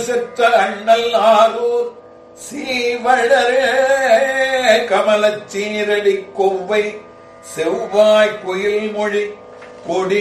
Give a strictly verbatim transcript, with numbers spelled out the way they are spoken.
செற்ற அண்ணல் ஆரூர் சீவழரே கமலச் சீரடி கொவ்வை செவ்வாய் குயில் மொழி கொடி